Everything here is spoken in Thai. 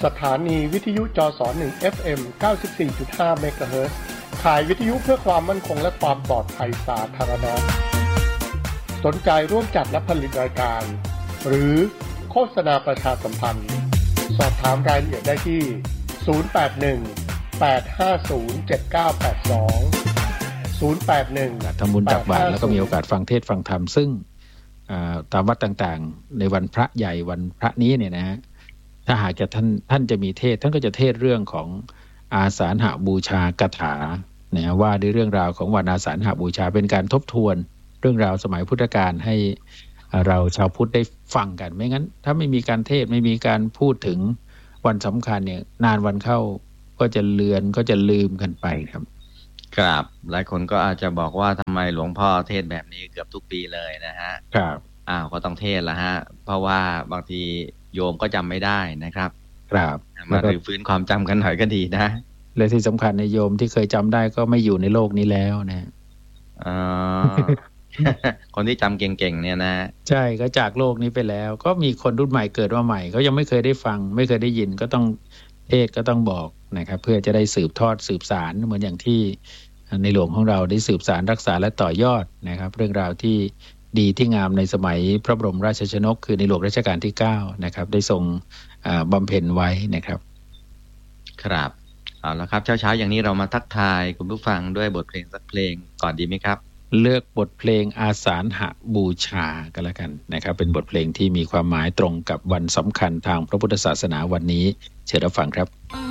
สถานีวิทยุจส1 FM 94.5 เมกะเฮิรตซ์ขายวิทยุเพื่อความมั่นคงและความปลอดภัยสาธารณะสนใจร่วมจัดและผลิตรายการหรือโฆษณาประชาสัมพันธ์สอบถามรายละเอียดได้ที่081-850-7982 ทำบุญตักบาตรแล้วก็มีโอกาสฟังเทศน์ฟังธรรมซึ่งตามวัดต่างๆในวันพระใหญ่วันพระนี้เนี่ยนะฮะถ้าหากจะท่านจะมีเทศน์ท่านก็จะเทศน์เรื่องของอาสาฬหบูชากถาเนี่ยว่าด้วยเรื่องราวของวันอาสาฬหบูชาเป็นการทบทวนเรื่องราวสมัยพุทธกาลให้เราชาวพุทธได้ฟังกันไม่งั้นถ้าไม่มีการเทศน์ไม่มีการพูดถึงวันสำคัญเนี่ยนานวันเข้าก็จะเลือนก็จะลืมกันไปครับครับหลายคนก็อาจจะบอกว่าทำไมหลวงพ่อเทศแบบนี้เกือบทุกปีเลยนะฮะครับก็ต้องเทศละฮะเพราะว่าบางทีโยมก็จำไม่ได้นะครับครับมารื้อฟื้นความจำกันหน่อยก็ดีนะและที่สำคัญในโยมที่เคยจำได้ก็ไม่อยู่ในโลกนี้แล้วนะคนที่จำเก่งๆเนี่ยนะใช่ก็จากโลกนี้ไปแล้วก็มีคนรุ่นใหม่เกิดมาใหม่เขายังไม่เคยได้ฟังไม่เคยได้ยินก็ต้องเทศก็ต้องบอกนะครับเพื่อจะได้สืบทอดสืบสานเหมือนอย่างที่ในหลวงของเราได้สืบสานรักษาและต่อยอดนะครับเรื่องราวที่ดีที่งามในสมัยพระบรมราชชนกคือในหลวงรัชกาลที่9นะครับได้ทรงบำเพ็ญไว้นะครับครับเอาละครับเช้าๆอย่างนี้เรามาทักทายคุณผู้ฟังด้วยบทเพลงสักเพลงก่อนดีไหมครับเลือกบทเพลงอาสาฬหบูชากันแล้วกันนะครับเป็นบทเพลงที่มีความหมายตรงกับวันสำคัญทางพระพุทธศาสนาวันนี้เชิญรับฟังครับ